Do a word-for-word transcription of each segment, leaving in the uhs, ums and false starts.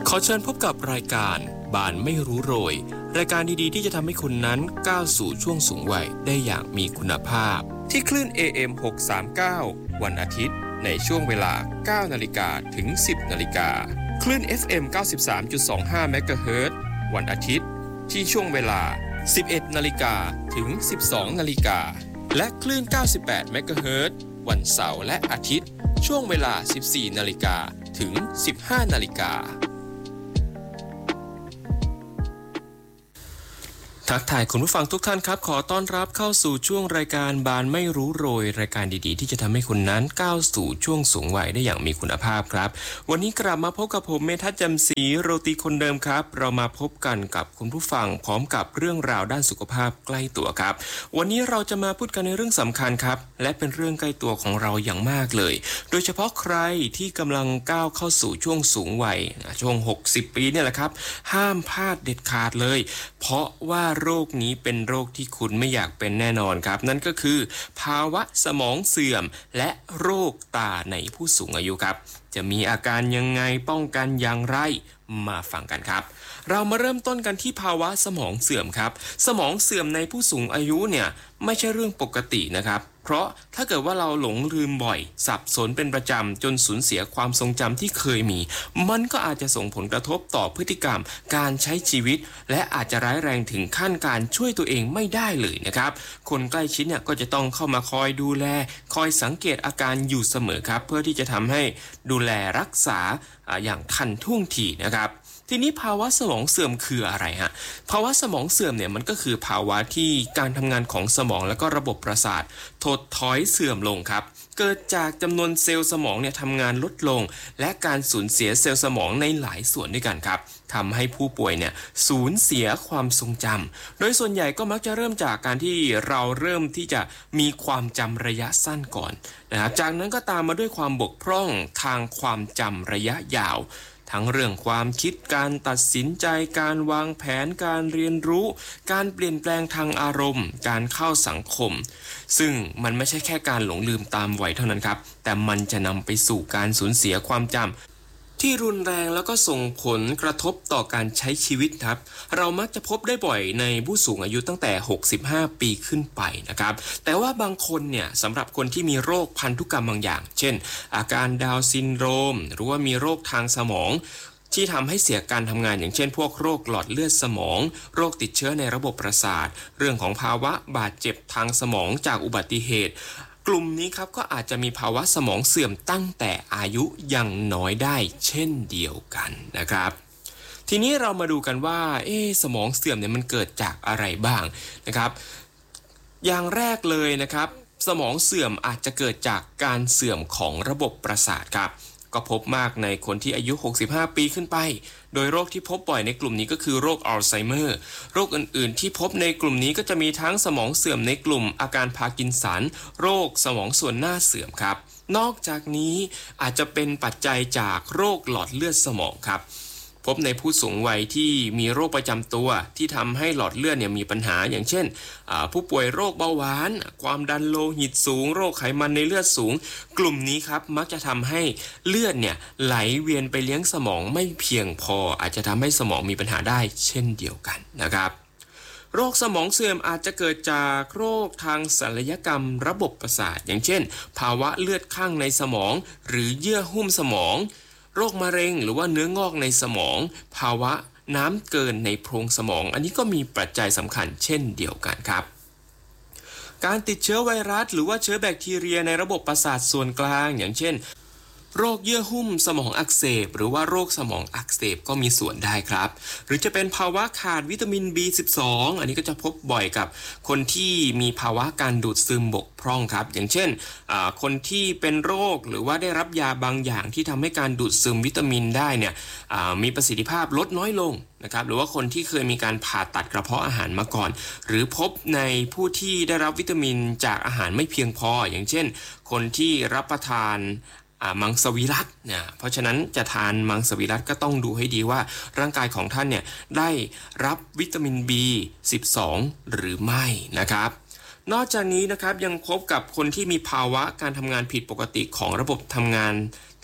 ขอเชิญพบกับรายการบานไม่รู้โรยรายการดีๆที่จะทำให้คุณนั้นก้าวสู่ช่วงสูงวัยได้อย่างมีคุณภาพที่คลื่น เอ เอ็ม หกสามเก้า วันอาทิตย์ในช่วงเวลา เก้านาฬิกา ถึง สิบนาฬิกาคลื่น เอฟ เอ็ม เก้าสิบสามจุดสองห้า เมกะเฮิรตซ์ วันอาทิตย์ที่ช่วงเวลา สิบเอ็ดนาฬิกา ถึง สิบสองนาฬิกาและคลื่น เก้าสิบแปด เมกะเฮิรตซ์ วันเสาร์และอาทิตย์ช่วงเวลา สิบสี่นาฬิกา ถึง สิบห้านาฬิกาทักทายคุณผู้ฟังทุกท่านครับขอต้อนรับเข้าสู่ช่วงรายการบานไม่รู้โรยรายการดีๆที่จะทำให้คุณนั้นก้าวสู่ช่วงสูงวัยได้อย่างมีคุณภาพครับวันนี้กลับมาพบกับผมเมทัศน์จำศรีโรตีคนเดิมครับเรามาพบกันกับคุณผู้ฟังพร้อมกับเรื่องราวด้านสุขภาพใกล้ตัวครับวันนี้เราจะมาพูดกันในเรื่องสำคัญครับและเป็นเรื่องใกล้ตัวของเราอย่างมากเลยโดยเฉพาะใครที่กำลังก้าวเข้าสู่ช่วงสูงวัยช่วงหกสิบปีเนี่ยแหละครับห้ามพลาดเด็ดขาดเลยเพราะว่าโรคนี้เป็นโรคที่คุณไม่อยากเป็นแน่นอนครับนั่นก็คือภาวะสมองเสื่อมและโรคตาในผู้สูงอายุครับจะมีอาการยังไงป้องกันอย่างไรมาฟังกันครับเรามาเริ่มต้นกันที่ภาวะสมองเสื่อมครับสมองเสื่อมในผู้สูงอายุเนี่ยไม่ใช่เรื่องปกตินะครับเพราะถ้าเกิดว่าเราหลงลืมบ่อยสับสนเป็นประจำจนสูญเสียความทรงจำที่เคยมีมันก็อาจจะส่งผลกระทบต่อพฤติกรรมการใช้ชีวิตและอาจจะร้ายแรงถึงขั้นการช่วยตัวเองไม่ได้เลยนะครับคนใกล้ชิดเนี่ยก็จะต้องเข้ามาคอยดูแลคอยสังเกตอาการอยู่เสมอครับเพื่อที่จะทำให้ดูแลรักษาอย่างทันท่วงทีนะครับทีนี้ภาวะสมองเสื่อมคืออะไรฮะภาวะสมองเสื่อมเนี่ยมันก็คือภาวะที่การทำงานของสมองและก็ระบบประสาทถดถอยเสื่อมลงครับเกิดจากจำนวนเซลล์สมองเนี่ยทำงานลดลงและการสูญเสียเซลล์สมองในหลายส่วนด้วยกันครับทำให้ผู้ป่วยเนี่ยสูญเสียความทรงจำโดยส่วนใหญ่ก็มักจะเริ่มจากการที่เราเริ่มที่จะมีความจำระยะสั้นก่อนนะครับจากนั้นก็ตามมาด้วยความบกพร่องทางความจำระยะยาวทั้งเรื่องความคิดการตัดสินใจการวางแผนการเรียนรู้การเปลี่ยนแปลงทางอารมณ์การเข้าสังคมซึ่งมันไม่ใช่แค่การหลงลืมตามวัยเท่านั้นครับแต่มันจะนำไปสู่การสูญเสียความจำที่รุนแรงแล้วก็ส่งผลกระทบต่อการใช้ชีวิตครับเรามักจะพบได้บ่อยในผู้สูงอายุตั้งแต่หกสิบห้าปีขึ้นไปนะครับแต่ว่าบางคนเนี่ยสำหรับคนที่มีโรคพันธุกรรมบางอย่างเช่นอาการดาวน์ซินโดรมหรือว่ามีโรคทางสมองที่ทำให้เสียการทำงานอย่างเช่นพวกโรคหลอดเลือดสมองโรคติดเชื้อในระบบประสาทเรื่องของภาวะบาดเจ็บทางสมองจากอุบัติเหตุกลุ่มนี้ครับก็อาจจะมีภาวะสมองเสื่อมตั้งแต่อายุยังน้อยได้เช่นเดียวกันนะครับทีนี้เรามาดูกันว่าเอ๊ะสมองเสื่อมเนี่ยมันเกิดจากอะไรบ้างนะครับอย่างแรกเลยนะครับสมองเสื่อมอาจจะเกิดจากการเสื่อมของระบบประสาทครับก็พบมากในคนที่อายุหกสิบห้าปีขึ้นไปโดยโรคที่พบบ่อยในกลุ่มนี้ก็คือโรคอัลไซเมอร์โรคอื่นๆที่พบในกลุ่มนี้ก็จะมีทั้งสมองเสื่อมในกลุ่มอาการพาร์กินสันโรคสมองส่วนหน้าเสื่อมครับนอกจากนี้อาจจะเป็นปัจจัยจากโรคหลอดเลือดสมองครับพบในผู้สูงวัยที่มีโรคประจำตัวที่ทำให้หลอดเลือดเนี่ยมีปัญหาอย่างเช่นผู้ป่วยโรคเบาหวานความดันโลหิตสูงโรคไขมันในเลือดสูงกลุ่มนี้ครับมักจะทำให้เลือดเนี่ยไหลเวียนไปเลี้ยงสมองไม่เพียงพออาจจะทำให้สมองมีปัญหาได้เช่นเดียวกันนะครับโรคสมองเสื่อมอาจจะเกิดจากโรคทางศัลยกรรมระบบประสาทอย่างเช่นภาวะเลือดข้างในสมองหรือเยื่อหุ้มสมองโรคมะเร็งหรือว่าเนื้องอกในสมองภาวะน้ำเกินในโพรงสมองอันนี้ก็มีปัจจัยสำคัญเช่นเดียวกันครับการติดเชื้อไวรัสหรือว่าเชื้อแบคทีเรียในระบบประสาทส่วนกลางอย่างเช่นโรคเยื่อหุ้มสมองอักเสบหรือว่าโรคสมองอักเสบก็มีส่วนได้ครับหรือจะเป็นภาวะขาดวิตามิน บี สิบสอง อันนี้ก็จะพบบ่อยกับคนที่มีภาวะการดูดซึมบกพร่องครับอย่างเช่นคนที่เป็นโรคหรือว่าได้รับยาบางอย่างที่ทำให้การดูดซึมวิตามินได้เนี่ยมีประสิทธิภาพลดน้อยลงนะครับหรือว่าคนที่เคยมีการผ่าตัดกระเพาะอาหารมาก่อนหรือพบในผู้ที่ได้รับวิตามินจากอาหารไม่เพียงพออย่างเช่นคนที่รับประทานมังสวิรัติเนี่ยเพราะฉะนั้นจะทานมังสวิรัติก็ต้องดูให้ดีว่าร่างกายของท่านเนี่ยได้รับวิตามิน บี สิบสอง หรือไม่นะครับนอกจากนี้นะครับยังพบกับคนที่มีภาวะการทำงานผิดปกติของระบบทำงาน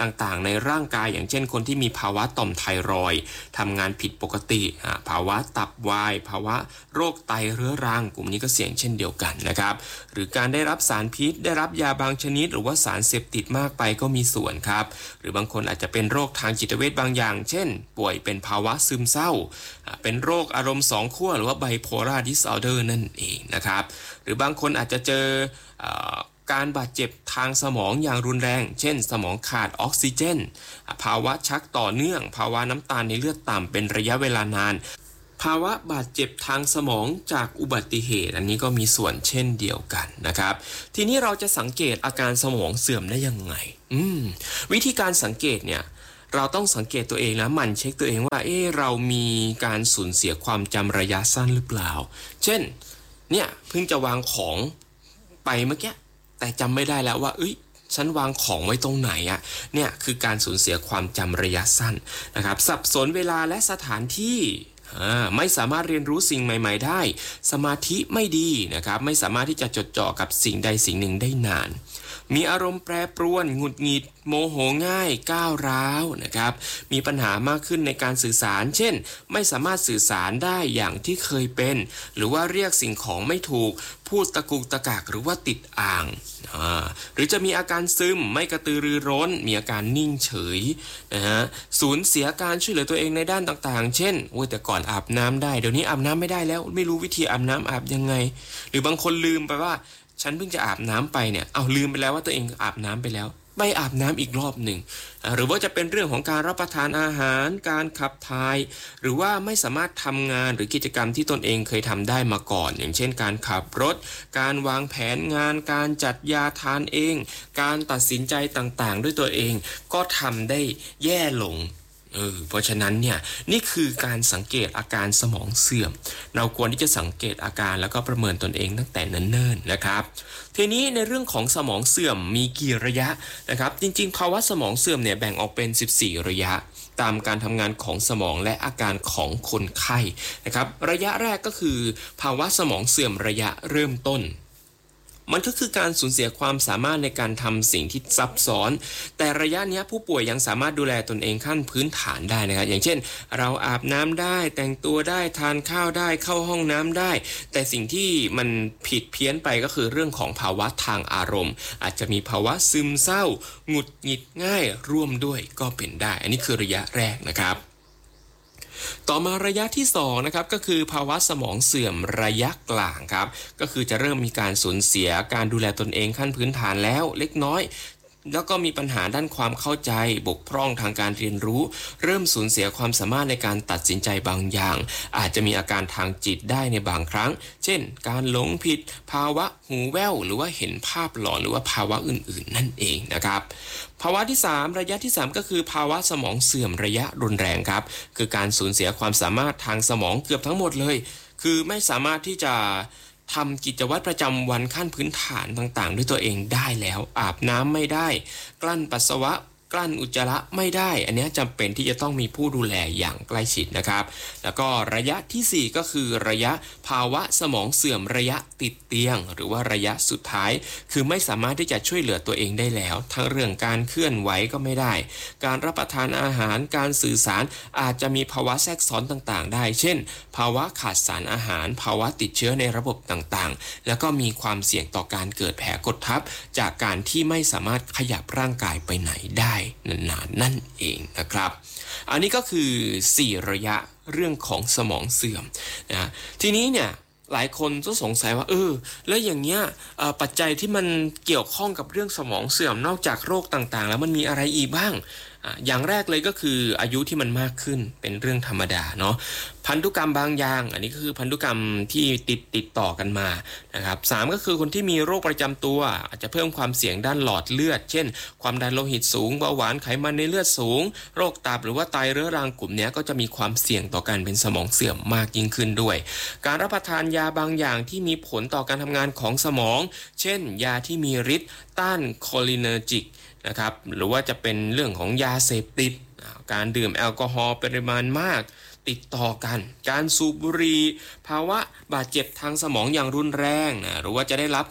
ต่างๆในร่างกายอย่างเช่นคนที่มีภาวะต่อมไทรอยด์ทำงานผิดปกติภาวะตับวายภาวะโรคไตเรื้อรังกลุ่มนี้ก็เสี่ยงเช่นเดียวกันนะครับหรือการได้รับสารพิษได้รับยาบางชนิดหรือว่าสารเสพติดมากไปก็มีส่วนครับหรือบางคนอาจจะเป็นโรคทางจิตเวชบางอย่างเช่นป่วยเป็นภาวะซึมเศร้าเป็นโรคอารมณ์สองขั้วหรือว่า bipolar disorder นั่นเองนะครับหรือบางคนอาจจะเจอการบาดเจ็บทางสมองอย่างรุนแรงเช่นสมองขาดออกซิเจนภาวะชักต่อเนื่องภาวะน้ำตาลในเลือดต่ำเป็นระยะเวลานานภาวะบาดเจ็บทางสมองจากอุบัติเหตุอันนี้ก็มีส่วนเช่นเดียวกันนะครับทีนี้เราจะสังเกตอาการสมองเสื่อมได้ยังไงอืมวิธีการสังเกตเนี่ยเราต้องสังเกตตัวเองนะหมั่นเช็คตัวเองว่าเอ๊ะเรามีการสูญเสียความจำระยะสั้นหรือเปล่าเช่นเนี่ยเพิ่งจะวางของไปเมื่อกี้แต่จำไม่ได้แล้วว่าเอ้ยฉันวางของไว้ตรงไหนอะเนี่ยคือการสูญเสียความจำระยะสั้นนะครับสับสนเวลาและสถานที่ไม่สามารถเรียนรู้สิ่งใหม่ๆได้สมาธิไม่ดีนะครับไม่สามารถที่จะจดจ่อกับสิ่งใดสิ่งหนึ่งได้นานมีอารมณ์แปรปรวนหงุดหงิดโมโหง่ายก้าวร้าวนะครับมีปัญหามากขึ้นในการสื่อสารเช่นไม่สามารถสื่อสารได้อย่างที่เคยเป็นหรือว่าเรียกสิ่งของไม่ถูกพูดตะกุกตะกักหรือว่าติดอ่างหรือจะมีอาการซึมไม่กระตือรือร้นมีอาการนิ่งเฉยนะฮะสูญเสียการช่วยเหลือตัวเองในด้านต่างๆเช่นโอ้ยแต่ก่อนอาบน้ำได้เดี๋ยวนี้อาบน้ำไม่ได้แล้วไม่รู้วิธีอาบน้ำอาบยังไงหรือบางคนลืมไปว่าฉันเพิ่งจะอาบน้ำไปเนี่ยเอาลืมไปแล้วว่าตัวเองอาบน้ำไปแล้วไปอาบน้ำอีกรอบหนึ่งหรือว่าจะเป็นเรื่องของการรับประทานอาหารการขับถ่ายหรือว่าไม่สามารถทำงานหรือกิจกรรมที่ตนเองเคยทำได้มาก่อนอย่างเช่นการขับรถการวางแผนงานการจัดยาทานเองการตัดสินใจต่างๆด้วยตัวเองก็ทำได้แย่ลงเออเพราะฉะนั้นเนี่ยนี่คือการสังเกตอาการสมองเสื่อมเราควรที่จะสังเกตอาการแล้วก็ประเมินตนเองตั้งแต่เนิ่นๆนะครับทีนี้ในเรื่องของสมองเสื่อมมีกี่ระยะนะครับจริงๆภาวะสมองเสื่อมเนี่ยแบ่งออกเป็นสิบสี่ระยะตามการทำงานของสมองและอาการของคนไข้นะครับระยะแรกก็คือภาวะสมองเสื่อมระยะเริ่มต้นมันก็คือการสูญเสียความสามารถในการทำสิ่งที่ซับซ้อนแต่ระยะนี้ผู้ป่วยยังสามารถดูแลตนเองขั้นพื้นฐานได้นะครับอย่างเช่นเราอาบน้ำได้แต่งตัวได้ทานข้าวได้เข้าห้องน้ำได้แต่สิ่งที่มันผิดเพี้ยนไปก็คือเรื่องของภาวะทางอารมณ์อาจจะมีภาวะซึมเศร้าหงุดหงิดง่ายร่วมด้วยก็เป็นได้อันนี้คือระยะแรกนะครับต่อมาระยะที่สองนะครับก็คือภาวะสมองเสื่อมระยะกลางครับก็คือจะเริ่มมีการสูญเสียการดูแลตนเองขั้นพื้นฐานแล้วเล็กน้อยแล้วก็มีปัญหาด้านความเข้าใจบกพร่องทางการเรียนรู้เริ่มสูญเสียความสามารถในการตัดสินใจบางอย่างอาจจะมีอาการทางจิตได้ในบางครั้งเช่นการหลงผิดภาวะหูแว่วหรือว่าเห็นภาพหลอนหรือว่าภาวะอื่นๆนั่นเองนะครับภาวะที่สามระยะที่สามก็คือภาวะสมองเสื่อมระยะรุนแรงครับคือการสูญเสียความสามารถทางสมองเกือบทั้งหมดเลยคือไม่สามารถที่จะทำกิจวัตรประจำวันขั้นพื้นฐานต่างๆด้วยตัวเองได้แล้วอาบน้ำไม่ได้กลั้นปัสสาวะกลั้นอุจจาระไม่ได้อันนี้จำเป็นที่จะต้องมีผู้ดูแลอย่างใกล้ชิดนะครับแล้วก็ระยะที่สี่ก็คือระยะภาวะสมองเสื่อมระยะติดเตียงหรือว่าระยะสุดท้ายคือไม่สามารถที่จะช่วยเหลือตัวเองได้แล้วทั้งเรื่องการเคลื่อนไหวก็ไม่ได้การรับประทานอาหารการสื่อสารอาจจะมีภาวะแทรกซ้อนต่างๆได้เช่นภาวะขาดสารอาหารภาวะติดเชื้อในระบบต่างๆแล้วก็มีความเสี่ยงต่อการเกิดแผลกดทับจากการที่ไม่สามารถขยับร่างกายไปไหนได้นานๆนั่นเองนะครับอันนี้ก็คือสี่ระยะเรื่องของสมองเสื่อมนะทีนี้เนี่ยหลายคนก็สงสัยว่าเออแล้วอย่างเงี้ยปัจจัยที่มันเกี่ยวข้องกับเรื่องสมองเสื่อมนอกจากโรคต่างๆแล้วมันมีอะไรอีกบ้างอย่างแรกเลยก็คืออายุที่มันมากขึ้นเป็นเรื่องธรรมดาเนาะพันธุกรรมบางอย่างอันนี้ก็คือพันธุกรรมที่ติดติดต่อกันมานะครับสามก็คือคนที่มีโรคประจำตัวอาจจะเพิ่มความเสี่ยงด้านหลอดเลือดเช่นความดันโลหิตสูงเบาหวานไขมันในเลือดสูงโรคตับหรือว่าไตเรื้อรังกลุ่มนี้ก็จะมีความเสี่ยงต่อการเป็นสมองเสื่อมมากยิ่งขึ้นด้วยการรับประทานยาบางอย่างที่มีผลต่อการทำงานของสมองเช่นยาที่มีฤทธิ์ต้านโคลิเนอร์จิกนะครับหรือว่าจะเป็นเรื่องของยาเสพติดการดื่มแอลกอฮอล์ปริมาณมากติดต่อกันการสูบบุหรี่ภาวะบาดเจ็บทางสมองอย่างรุนแรงนะหรือว่าจะได้รับ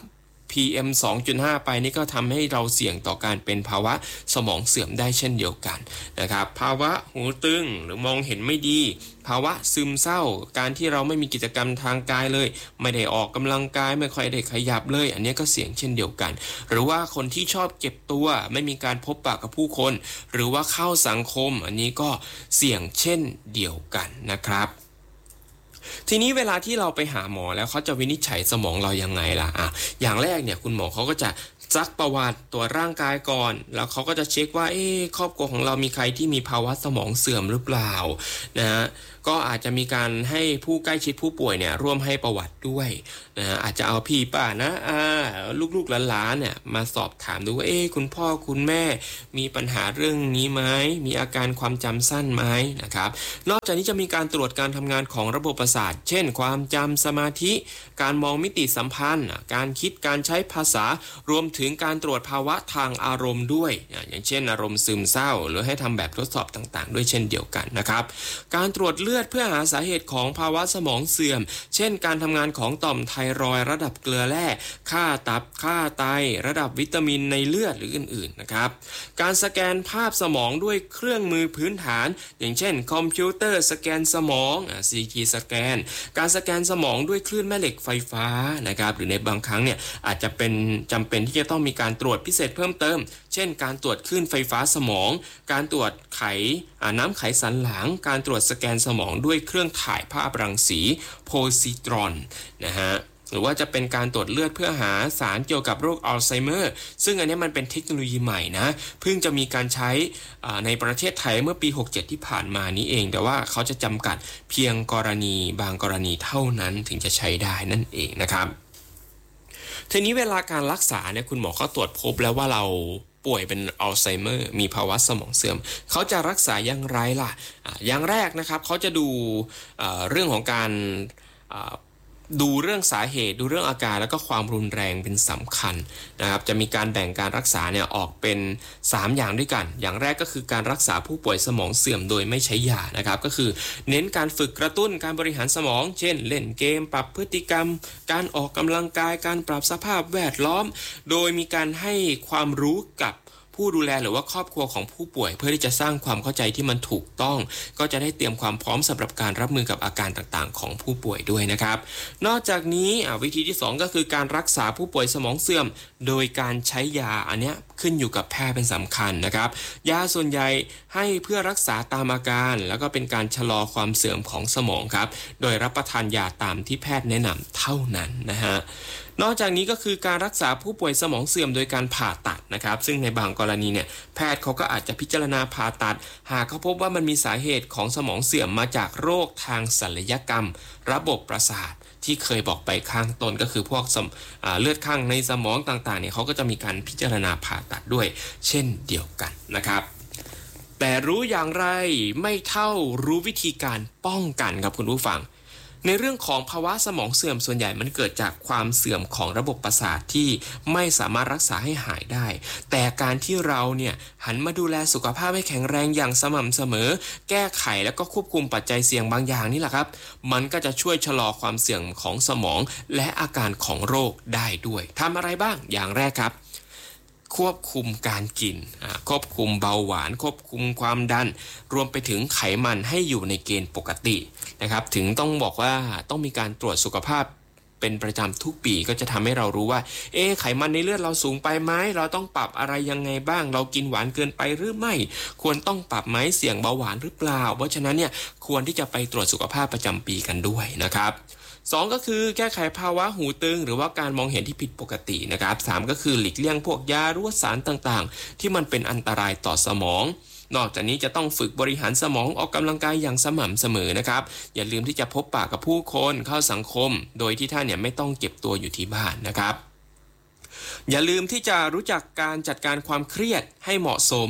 พี เอ็ม สองจุดห้า ไปนี่ก็ทำให้เราเสี่ยงต่อการเป็นภาวะสมองเสื่อมได้เช่นเดียวกันนะครับภาวะหูตึงหรือมองเห็นไม่ดีภาวะซึมเศร้าการที่เราไม่มีกิจกรรมทางกายเลยไม่ได้ออกกำลังกายไม่ค่อยได้ขยับเลยอันนี้ก็เสี่ยงเช่นเดียวกันหรือว่าคนที่ชอบเก็บตัวไม่มีการพบปะกับผู้คนหรือว่าเข้าสังคมอันนี้ก็เสี่ยงเช่นเดียวกันนะครับทีนี้เวลาที่เราไปหาหมอแล้วเขาจะวินิจฉัยสมองเรายังไงล่ะอ่ะอย่างแรกเนี่ยคุณหมอเขาก็จะซักประวัติตรวจร่างกายก่อนแล้วเขาก็จะเช็คว่าเอ๊ะครอบครัวของเรามีใครที่มีภาวะสมองเสื่อมหรือเปล่านะฮะก็อาจจะมีการให้ผู้ใกล้ชิดผู้ป่วยเนี่ยร่วมให้ประวัติด้วยนะฮะอาจจะเอาพี่ป้านะอาลูกๆหลานๆเนี่ยมาสอบถามดูว่าเอ๊ะคุณพ่อคุณแม่มีปัญหาเรื่องนี้ไหมมีอาการความจำสั้นไหมนะครับนอกจากนี้จะมีการตรวจการทำงานของระบบประสาทเช่นความจำสมาธิการมองมิติสัมพันธ์การคิดการใช้ภาษารวมถึงการตรวจภาวะทางอารมณ์ด้วยอย่างเช่นอารมณ์ซึมเศร้าหรือให้ทำแบบทดสอบต่างๆด้วยเช่นเดียวกันนะครับการตรวจเลือดเพื่อหาสาเหตุของภาวะสมองเสื่อมเช่นการทำงานของต่อมไทรอยด์ระดับเกลือแร่ค่าตับค่าไตระดับวิตามินในเลือดหรืออื่นๆนะครับการสแกนภาพสมองด้วยเครื่องมือพื้นฐานอย่างเช่นคอมพิวเตอร์สแกนสมอง ซี ที สแกนการสแกนสมองด้วยคลื่นแม่เหล็กไฟฟ้านะครับหรือในบางครั้งเนี่ยอาจจะเป็นจำเป็นที่จะต้องมีการตรวจพิเศษเพิ่มเติมเช่นการตรวจคลื่นไฟฟ้าสมองการตรวจไขน้ำไขสันหลังการตรวจสแกนสมองด้วยเครื่องถ่ายภาพรังสีโพซิตรอนนะฮะหรือว่าจะเป็นการตรวจเลือดเพื่อหาสารเกี่ยวกับโรคอัลไซเมอร์ซึ่งอันนี้มันเป็นเทคโนโลยีใหม่นะเพิ่งจะมีการใช้ในประเทศไทยเมื่อปีหกสิบเจ็ดที่ผ่านมานี้เองแต่ว่าเขาจะจำกัดเพียงกรณีบางกรณีเท่านั้นถึงจะใช้ได้นั่นเองนะครับทีนี้เวลาการรักษาเนี่ยคุณหมอเขาตรวจพบแล้วว่าเราป่วยเป็นอัลไซเมอร์มีภาวะสมองเสื่อมเขาจะรักษาอย่างไรล่ะอย่างแรกนะครับเขาจะดูเรื่องของการดูเรื่องสาเหตุดูเรื่องอาการแล้วก็ความรุนแรงเป็นสำคัญนะครับจะมีการแบ่งการรักษาเนี่ยออกเป็นสามอย่างด้วยกันอย่างแรกก็คือการรักษาผู้ป่วยสมองเสื่อมโดยไม่ใช้ยานะครับก็คือเน้นการฝึกกระตุ้นการบริหารสมองเช่นเล่นเกมปรับพฤติกรรมการออกกำลังกายการปรับสภาพแวดล้อมโดยมีการให้ความรู้กับผู้ดูแลหรือว่าครอบครัวของผู้ป่วยเพื่อที่จะสร้างความเข้าใจที่มันถูกต้องก็จะได้เตรียมความพร้อมสำหรับการรับมือกับอาการต่างๆของผู้ป่วยด้วยนะครับนอกจากนี้วิธีที่สองก็คือการรักษาผู้ป่วยสมองเสื่อมโดยการใช้ยาอันนี้ขึ้นอยู่กับแพทย์เป็นสำคัญนะครับยาส่วนใหญ่ให้เพื่อรักษาตามอาการแล้วก็เป็นการชะลอความเสื่อมของสมองครับโดยรับประทานยาตามที่แพทย์แนะนำเท่านั้นนะฮะนอกจากนี้ก็คือการรักษาผู้ป่วยสมองเสื่อมโดยการผ่าตัดนะครับซึ่งในบางกรณีเนี่ยแพทย์เขาก็อาจจะพิจารณาผ่าตัดหากเขาพบว่ามันมีสาเหตุของสมองเสื่อมมาจากโรคทางศัลยกรรมระบบประสาทที่เคยบอกไปข้างต้นก็คือพวกเลือดข้างในสมองต่างๆเนี่ยเขาก็จะมีการพิจารณาผ่าตัดด้วยเช่นเดียวกันนะครับแต่รู้อย่างไรไม่เท่ารู้วิธีการป้องกันครับคุณผู้ฟังในเรื่องของภาวะสมองเสื่อมส่วนใหญ่มันเกิดจากความเสื่อมของระบบประสาทที่ไม่สามารถรักษาให้หายได้แต่การที่เราเนี่ยหันมาดูแลสุขภาพให้แข็งแรงอย่างสม่ำเสมอแก้ไขแล้วก็ควบคุมปัจจัยเสี่ยงบางอย่างนี่แหละครับมันก็จะช่วยชะลอความเสื่อมของสมองและอาการของโรคได้ด้วยทำอะไรบ้างอย่างแรกครับควบคุมการกินควบคุมเบาหวานควบคุมความดันรวมไปถึงไขมันให้อยู่ในเกณฑ์ปกตินะครับถึงต้องบอกว่าต้องมีการตรวจสุขภาพเป็นประจำทุกปีก็จะทำให้เรารู้ว่าเอ๊ะไขมันในเลือดเราสูงไปไหมเราต้องปรับอะไรยังไงบ้างเรากินหวานเกินไปหรือไม่ควรต้องปรับไหมเสี่ยงเบาหวานหรือเปล่าเพราะฉะนั้นเนี่ยควรที่จะไปตรวจสุขภาพประจำปีกันด้วยนะครับสองก็คือแก้ไขภาวะหูตึงหรือว่าการมองเห็นที่ผิดปกตินะครับสามก็คือหลีกเลี่ยงพวกยาหรือว่าสารต่างๆที่มันเป็นอันตรายต่อสมองนอกจากนี้จะต้องฝึกบริหารสมองออกกำลังกายอย่างสม่ำเสมอนะครับอย่าลืมที่จะพบปะกับผู้คนเข้าสังคมโดยที่ท่านเนี่ยไม่ต้องเก็บตัวอยู่ที่บ้านนะครับอย่าลืมที่จะรู้จักการจัดการความเครียดให้เหมาะสม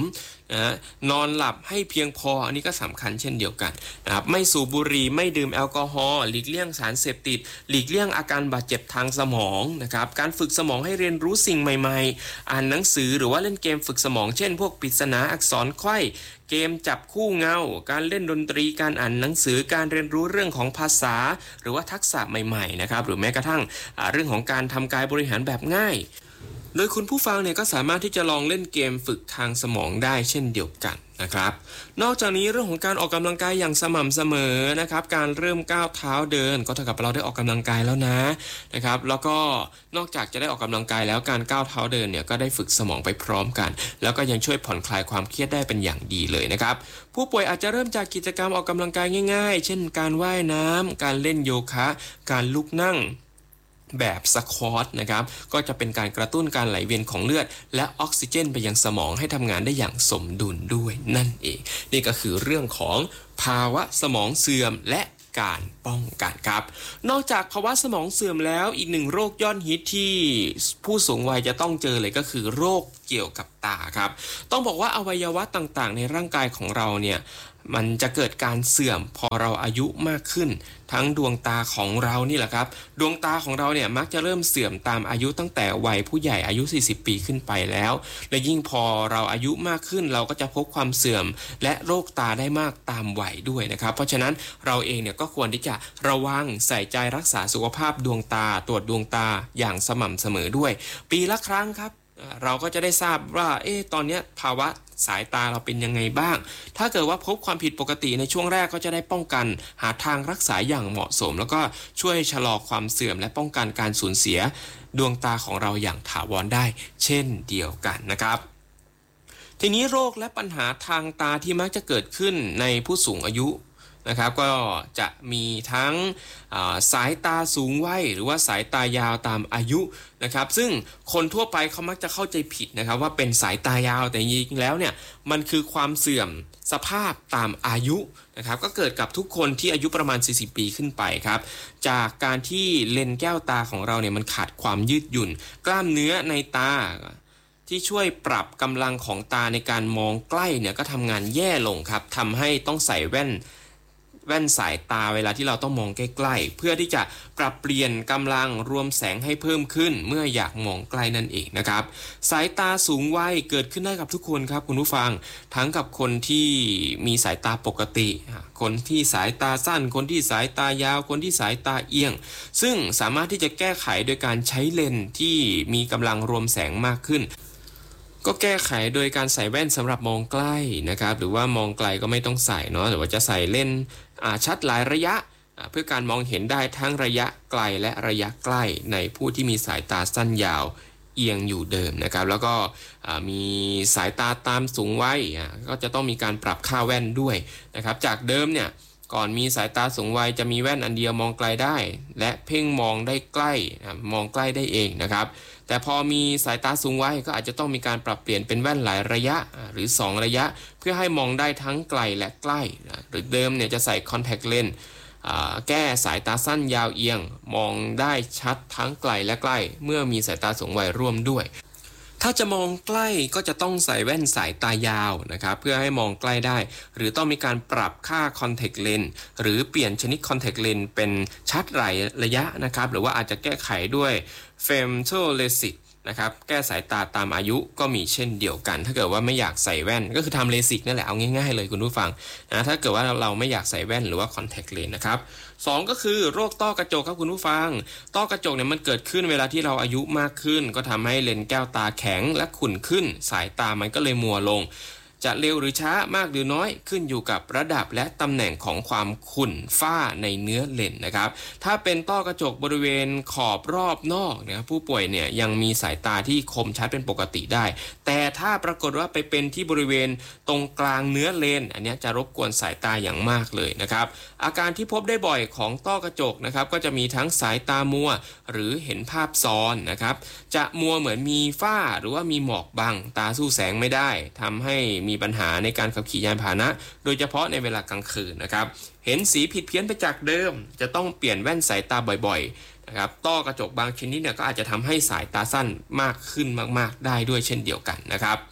นะนอนหลับให้เพียงพออันนี้ก็สำคัญเช่นเดียวกันนะครับไม่สูบบุหรี่ไม่ดื่มแอลกอฮอล์หลีกเลี่ยงสารเสพติดหลีกเลี่ยงอาการบาดเจ็บทางสมองนะครับการฝึกสมองให้เรียนรู้สิ่งใหม่ๆอ่านหนังสือหรือว่าเล่นเกมฝึกสมองเช่นพวกปริศนาอักษรไขว้เกมจับคู่เงาการเล่นดนตรีการอ่านหนังสือการเรียนรู้เรื่องของภาษาหรือว่าทักษะใหม่ๆนะครับหรือแม้กระทั่งเรื่องของการทำกายบริหารแบบง่ายโดยคุณผู้ฟังเนี่ยก็สามารถที่จะลองเล่นเกมฝึกทางสมองได้เช่นเดียวกันนะครับนอกจากนี้เรื่องของการออกกำลังกายอย่างสม่ำเสมอนะครับการเริ่มก้าวเท้าเดินก็เท่ากับเราได้ออกกำลังกายแล้วนะนะครับแล้วก็นอกจากจะได้ออกกำลังกายแล้วการก้าวเท้าเดินเนี่ยก็ได้ฝึกสมองไปพร้อมกันแล้วก็ยังช่วยผ่อนคลายความเครียดได้เป็นอย่างดีเลยนะครับผู้ป่วยอาจจะเริ่มจากกิจกรรมออกกำลังกายง่ายๆเช่นการว่ายน้ำการเล่นโยคะการลุกนั่งแบบสควอตนะครับก็จะเป็นการกระตุ้นการไหลเวียนของเลือดและออกซิเจนไปยังสมองให้ทำงานได้อย่างสมดุลด้วยนั่นเองนี่ก็คือเรื่องของภาวะสมองเสื่อมและการป้องกันครับนอกจากภาวะสมองเสื่อมแล้วอีกหนึ่งโรคยอดฮิตที่ผู้สูงวัยจะต้องเจอเลยก็คือโรคเกี่ยวกับตาครับต้องบอกว่าอวัยวะต่างๆในร่างกายของเราเนี่ยมันจะเกิดการเสื่อมพอเราอายุมากขึ้นทั้งดวงตาของเรานี่แหละครับดวงตาของเราเนี่ยมักจะเริ่มเสื่อมตามอายุตั้งแต่วัยผู้ใหญ่อายุสี่สิบปีขึ้นไปแล้วและยิ่งพอเราอายุมากขึ้นเราก็จะพบความเสื่อมและโรคตาได้มากตามวัยด้วยนะครับเพราะฉะนั้นเราเองเนี่ยก็ควรที่จะระวังใส่ใจรักษาสุขภาพดวงตาตรวจดวงตาอย่างสม่ำเสมอด้วยปีละครั้งครับเราก็จะได้ทราบว่าเอ๊ะตอนนี้ภาวะสายตาเราเป็นยังไงบ้างถ้าเกิดว่าพบความผิดปกติในช่วงแรกก็จะได้ป้องกันหาทางรักษาอย่างเหมาะสมแล้วก็ช่วยชะลอความเสื่อมและป้องกันการสูญเสียดวงตาของเราอย่างถาวรได้เช่นเดียวกันนะครับทีนี้โรคและปัญหาทางตาที่มักจะเกิดขึ้นในผู้สูงอายุนะครับก็จะมีทั้งสายตาสูงวัยหรือว่าสายตายาวตามอายุนะครับซึ่งคนทั่วไปเขามักจะเข้าใจผิดนะครับว่าเป็นสายตายาวแต่จริงๆแล้วเนี่ยมันคือความเสื่อมสภาพตามอายุนะครับก็เกิดกับทุกคนที่อายุประมาณสี่สิบปีขึ้นไปครับจากการที่เลนส์แก้วตาของเราเนี่ยมันขาดความยืดหยุ่นกล้ามเนื้อในตาที่ช่วยปรับกำลังของตาในการมองใกล้เนี่ยก็ทำงานแย่ลงครับทำให้ต้องใส่แว่นแว่นสายตาเวลาที่เราต้องมองใกล้ๆเพื่อที่จะปรับเปลี่ยนกำลังรวมแสงให้เพิ่มขึ้นเมื่ออยากมองใกล้นั่นเองนะครับสายตาสูงวัยเกิดขึ้นได้กับทุกคนครับคุณผู้ฟังทั้งกับคนที่มีสายตาปกติคนที่สายตาสั้นคนที่สายตายาวคนที่สายตาเอียงซึ่งสามารถที่จะแก้ไขโดยการใช้เลนส์ที่มีกำลังรวมแสงมากขึ้นก็แก้ไขโดยการใส่แว่นสำหรับมองใกล้นะครับหรือว่ามองไกลก็ไม่ต้องใส่เนาะหรือว่าจะใส่เลนส์ชัดหลายระยะเพื่อการมองเห็นได้ทั้งระยะไกลและระยะใกล้ในผู้ที่มีสายตาสั้นยาวเอียงอยู่เดิมนะครับแล้วก็มีสายตาตามสูงวัยก็จะต้องมีการปรับค่าแว่นด้วยนะครับจากเดิมเนี่ยก่อนมีสายตาสูงวัยจะมีแว่นอันเดียวมองไกลได้และเพ่งมองได้ใกล้มองใกล้ได้เองนะครับแต่พอมีสายตาสูงวัยก็อาจจะต้องมีการปรับเปลี่ยนเป็นแว่นหลายระยะหรือสองระยะเพื่อให้มองได้ทั้งไกลและใกล้หรือเดิมเนี่ยจะใส่คอนแทคเลนส์แก้สายตาสั้นยาวเอียงมองได้ชัดทั้งไกลและใกล้เมื่อมีสายตาสูงวัยร่วมด้วยถ้าจะมองใกล้ก็จะต้องใส่แว่นสายตายาวนะครับเพื่อให้มองใกล้ได้หรือต้องมีการปรับค่าคอนแทคเลนส์หรือเปลี่ยนชนิดคอนแทคเลนส์เป็นชัดหลายระยะนะครับหรือว่าอาจจะแก้ไขด้วยเฟมโทเลสิกนะครับแก้สายตาตามอายุก็มีเช่นเดียวกันถ้าเกิดว่าไม่อยากใส่แว่นก็คือทำเลสิกนั่นแหละเอาง่ายๆเลยคุณผู้ฟังนะถ้าเกิดว่าเราไม่อยากใส่แว่นหรือว่าคอนแทคเลนส์นะครับสองก็คือโรคต้อกระจกครับคุณผู้ฟังต้อกระจกเนี่ยมันเกิดขึ้นเวลาที่เราอายุมากขึ้นก็ทำให้เลนส์แก้วตาแข็งและขุ่นขึ้นสายตามันก็เลยมัวลงจะเร็วหรือช้ามากหรือน้อยขึ้นอยู่กับระดับและตำแหน่งของความขุ่นฝ้าในเนื้อเลนส์นะครับถ้าเป็นต้อกระจกบริเวณขอบรอบนอกนะครับผู้ป่วยเนี่ยยังมีสายตาที่คมชัดเป็นปกติได้แต่ถ้าปรากฏว่าไปเป็นที่บริเวณตรงกลางเนื้อเลนส์อันนี้จะรบกวนสายตาอย่างมากเลยนะครับอาการที่พบได้บ่อยของต้อกระจกนะครับก็จะมีทั้งสายตามัวหรือเห็นภาพซ้อนนะครับจะมัวเหมือนมีฝ้าหรือว่ามีหมอกบังตาสู้แสงไม่ได้ทำให้มีปัญหาในการขับขี่ยานพาหนะโดยเฉพาะในเวลากลางคืนนะครับเห็นสีผิดเพี้ยนไปจากเดิมจะต้องเปลี่ยนแว่นสายตาบ่อยๆนะครับต้อกระจกบางชนิดเนี่ยก็อาจจะทำให้สายตาสั้นมากขึ้นมากๆได้ด้วยเช่นเดียวกันนะครับ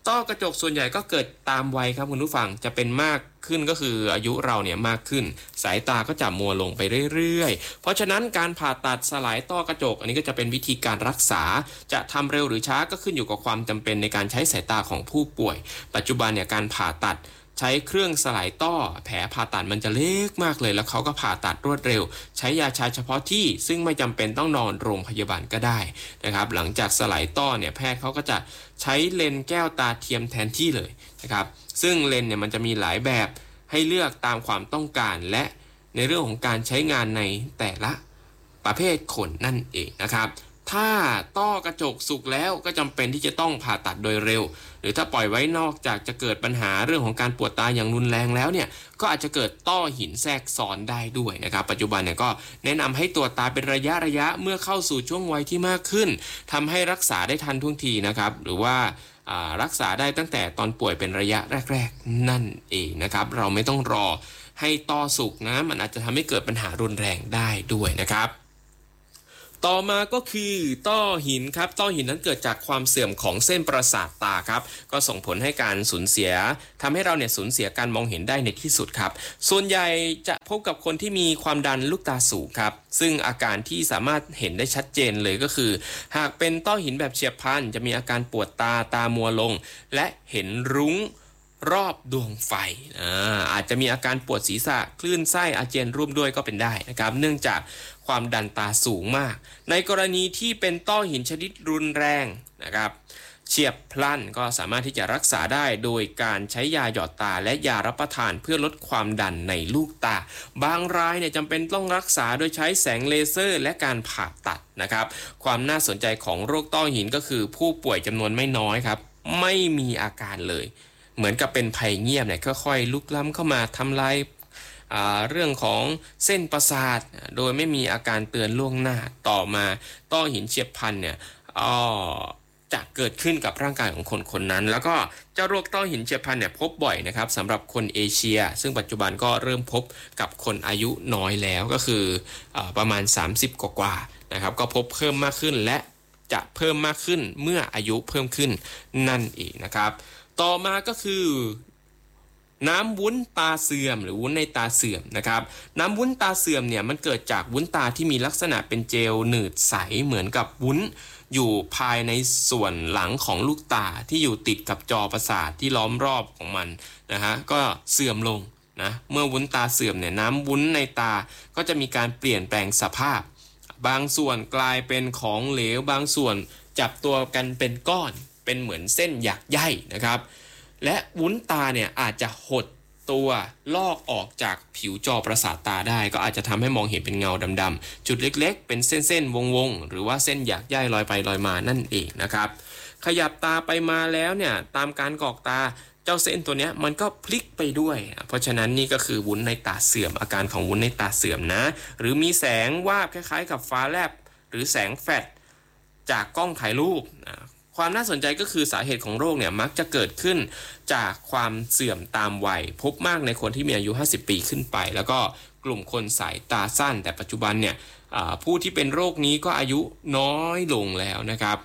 ต้อกระจกส่วนใหญ่ก็เกิดตามวัยครับคุณผู้ฟังจะเป็นมากขึ้นก็คืออายุเราเนี่ยมากขึ้นสายตาก็จะมัวลงไปเรื่อยๆเพราะฉะนั้นการผ่าตัดสลายต้อกระจกอันนี้ก็จะเป็นวิธีการรักษาจะทำเร็วหรือช้าก็ขึ้นอยู่กับความจำเป็นในการใช้สายตาของผู้ป่วยปัจจุบันเนี่ยการผ่าตัดใช้เครื่องสลายต้อแผลผ่าตัดมันจะเล็กมากเลยแล้วเขาก็ผ่าตัดรวดเร็วใช้ยาชาเฉพาะที่ซึ่งไม่จำเป็นต้องนอนโรงพยาบาลก็ได้นะครับหลังจากสลายต้อเนี่ยแพทย์เขาก็จะใช้เลนส์แก้วตาเทียมแทนที่เลยนะครับซึ่งเลนส์เนี่ยมันจะมีหลายแบบให้เลือกตามความต้องการและในเรื่องของการใช้งานในแต่ละประเภทคนนั่นเองนะครับถ้าต้อกระจกสุกแล้วก็จำเป็นที่จะต้องผ่าตัดโดยเร็วหรือถ้าปล่อยไว้นอกจากจะเกิดปัญหาเรื่องของการปวดตาอย่างรุนแรงแล้วเนี่ยก็อาจจะเกิดต้อหินแทรกซ้อนได้ด้วยนะครับปัจจุบันเนี่ยก็แนะนำให้ตรวจตาเป็นระยะระยะเมื่อเข้าสู่ช่วงวัยที่มากขึ้นทำให้รักษาได้ทันท่วงทีนะครับหรือว่ารักษาได้ตั้งแต่ตอนป่วยเป็นระยะแรกๆนั่นเองนะครับเราไม่ต้องรอให้ต้อสุกนะมันอาจจะทำให้เกิดปัญหารุนแรงได้ด้วยนะครับต่อมาก็คือต้อหินครับต้อหินนั้นเกิดจากความเสื่อมของเส้นประสาทตาครับก็ส่งผลให้การสูญเสียทำให้เราเนี่ยสูญเสียการมองเห็นได้ในที่สุดครับส่วนใหญ่จะพบกับคนที่มีความดันลูกตาสูงครับซึ่งอาการที่สามารถเห็นได้ชัดเจนเลยก็คือหากเป็นต้อหินแบบเฉียบพลันจะมีอาการปวดตาตามัวลงและเห็นรุ้งรอบดวงไฟ อา อาจจะมีอาการปวดศีรษะคลื่นไส้อาเจียนร่วมด้วยก็เป็นได้นะครับเนื่องจากความดันตาสูงมากในกรณีที่เป็นต้อหินชนิดรุนแรงนะครับเฉียบพลันก็สามารถที่จะรักษาได้โดยการใช้ยาหยอดตาและยารับประทานเพื่อลดความดันในลูกตาบางรายเนี่ยจำเป็นต้องรักษาโดยใช้แสงเลเซอร์และการผ่าตัดนะครับความน่าสนใจของโรคต้อหินก็คือผู้ป่วยจำนวนไม่น้อยครับไม่มีอาการเลยเหมือนกับเป็นภัยเงียบเนี่ยค่อยๆลุกล้ำเข้ามาทำลายเรื่องของเส้นประสาทโดยไม่มีอาการเตือนล่วงหน้าต่อมาต้อหินเฉียบพลันเนี่ยจะเกิดขึ้นกับร่างกายของคนคนนั้นแล้วก็เจ้าโรคต้อหินเฉียบพลันเนี่ยพบบ่อยนะครับสำหรับคนเอเชียซึ่งปัจจุบันก็เริ่มพบกับคนอายุน้อยแล้วก็คือประมาณสามสิบกว่าๆนะครับก็พบเพิ่มมากขึ้นและจะเพิ่มมากขึ้นเมื่ออายุเพิ่มขึ้นนั่นเองนะครับต่อมาก็คือน้ำวุ้นตาเสื่อมหรือวุ้นในตาเสื่อมนะครับน้ำวุ้นตาเสื่อมเนี่ยมันเกิดจากวุ้นตาที่มีลักษณะเป็นเจลหนืดใสเหมือนกับวุ้นอยู่ภายในส่วนหลังของลูกตาที่อยู่ติดกับจอประสาทที่ล้อมรอบของมันนะฮะก็เสื่อมลงนะเมื่อวุ้นตาเสื่อมเนี่ยน้ำวุ้นในตาก็จะมีการเปลี่ยนแปลงสภาพบางส่วนกลายเป็นของเหลวบางส่วนจับตัวกันเป็นก้อนเป็นเหมือนเส้นหยักใยนะครับและวุ้นตาเนี่ยอาจจะหดตัวลอกออกจากผิวจอประสาทตาได้ก็อาจจะทำให้มองเห็นเป็นเงาดำๆจุดเล็กๆเป็นเส้นๆวงๆหรือว่าเส้นหยักใยลอยไปลอยมานั่นเองนะครับขยับตาไปมาแล้วเนี่ยตามการกรอกตาเจ้าเส้นตัวนี้มันก็พลิกไปด้วยเพราะฉะนั้นนี่ก็คือวุ้นในตาเสื่อมอาการของวุ้นในตาเสื่อมนะหรือมีแสงวาบคล้ายๆกับฟ้าแลบหรือแสงแฟลชจากกล้องถ่ายรูปความน่าสนใจก็คือสาเหตุของโรคเนี่ยมักจะเกิดขึ้นจากความเสื่อมตามวัยพบมากในคนที่มีอายุห้าสิบปีขึ้นไปแล้วก็กลุ่มคนสายตาสั้นแต่ปัจจุบันเนี่ยผู้ที่เป็นโรคนี้ก็อายุน้อยลงแล้วนะครับ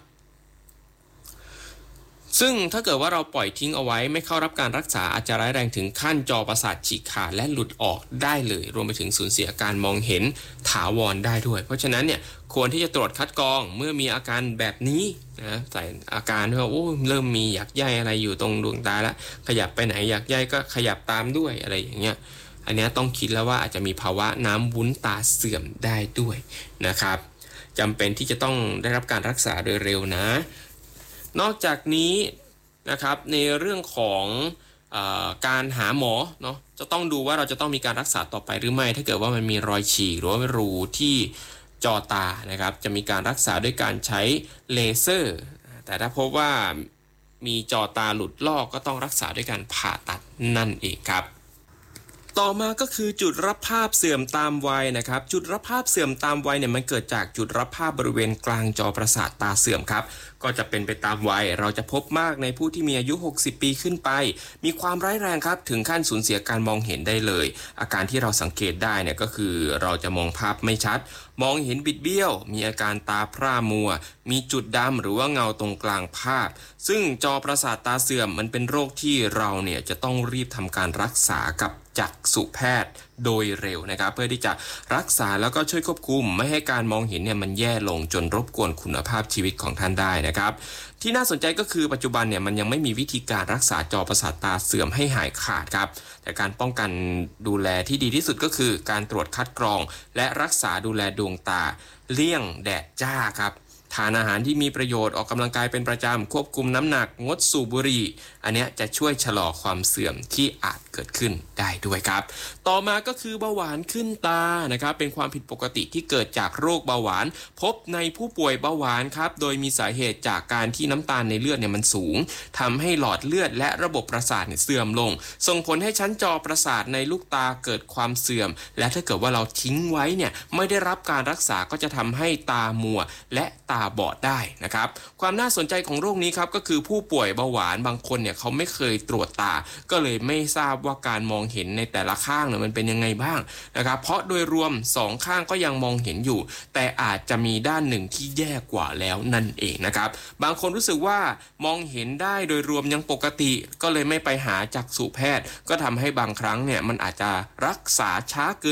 ซึ่งถ้าเกิดว่าเราปล่อยทิ้งเอาไว้ไม่เข้ารับการรักษาอาจจะร้ายแรงถึงขั้นจอประสาทฉีกขาดและหลุดออกได้เลยรวมไปถึงสูญเสียการมองเห็นถาวรได้ด้วยเพราะฉะนั้นเนี่ยควรที่จะตรวจคัดกรองเมื่อมีอาการแบบนี้นะใส่อาการว่าโอ้เริ่มมีหยักใยอะไรอยู่ตรงดวงตาแล้วขยับไปไหนหยักใยก็ขยับตามด้วยอะไรอย่างเงี้ยอันนี้ต้องคิดแล้วว่าอาจจะมีภาวะน้ำวุ้นตาเสื่อมได้ด้วยนะครับจำเป็นที่จะต้องได้รับการรักษาโดยเร็วนะนอกจากนี้นะครับในเรื่องของเอ่อการหาหมอเนาะจะต้องดูว่าเราจะต้องมีการรักษาต่อไปหรือไม่ถ้าเกิดว่ามันมีรอยฉีกหรือว่ารูที่จอตานะครับจะมีการรักษาด้วยการใช้เลเซอร์แต่ถ้าพบว่ามีจอตาหลุดลอกก็ต้องรักษาด้วยการผ่าตัดนั่นเองครับต่อมาก็คือจุดรับภาพเสื่อมตามวัยนะครับจุดรับภาพเสื่อมตามวัยเนี่ยมันเกิดจากจุดรับภาพบริเวณกลางจอประสาทตาเสื่อมครับก็จะเป็นไปตามวัยเราจะพบมากในผู้ที่มีอายุหกสิบปีขึ้นไปมีความร้ายแรงครับถึงขั้นสูญเสียการมองเห็นได้เลยอาการที่เราสังเกตได้เนี่ยก็คือเราจะมองภาพไม่ชัดมองเห็นบิดเบี้ยวมีอาการตาพร่ามัวมีจุดดำหรือว่าเงาตรงกลางภาพซึ่งจอประสาทตาเสื่อมมันเป็นโรคที่เราเนี่ยจะต้องรีบทำการรักษากับจักษุแพทย์โดยเร็วนะครับเพื่อที่จะรักษาแล้วก็ช่วยควบคุมไม่ให้การมองเห็นเนี่ยมันแย่ลงจนรบกวนคุณภาพชีวิตของท่านได้นะครับที่น่าสนใจก็คือปัจจุบันเนี่ยมันยังไม่มีวิธีการรักษาจอประสาทตาเสื่อมให้หายขาดครับแต่การป้องกันดูแลที่ดีที่สุดก็คือการตรวจคัดกรองและรักษาดูแลดวงตาเลี่ยงแดดจ้าครับทานอาหารที่มีประโยชน์ออกกำลังกายเป็นประจำควบคุมน้ำหนักงดสูบบุหรี่อันนี้จะช่วยชะลอความเสื่อมที่อาจเกิดขึ้นได้ด้วยครับต่อมาก็คือเบาหวานขึ้นตานะครับเป็นความผิดปกติที่เกิดจากโรคเบาหวานพบในผู้ป่วยเบาหวานครับโดยมีสาเหตุจากการที่น้ำตาลในเลือดเนี่ยมันสูงทำให้หลอดเลือดและระบบประสาทเนี่ยเสื่อมลงส่งผลให้ชั้นจอประสาทในลูกตาเกิดความเสื่อมและถ้าเกิดว่าเราทิ้งไว้เนี่ยไม่ได้รับการรักษาก็จะทำให้ตามัวและตาบอดได้นะครับความน่าสนใจของโรคนี้ครับก็คือผู้ป่วยเบาหวานบางคนเนี่ยเขาไม่เคยตรวจตาก็เลยไม่ทราบว่าการมองเห็นในแต่ละข้างเนี่ยมันเป็นยังไงบ้างนะครับเพราะโดยรวมสองข้างก็ยังมองเห็นอยู่แต่อาจจะมีด้านหนึ่งที่แย่กว่าแล้วนั่นเองนะครับบางคนรู้สึกว่ามองเห็นได้โดยรวมยังปกติก็เลยไม่ไปหาจักษุแพทย์ก็ทำให้บางครั้งเนี่ยมันอาจจะรักษาช้าเกิน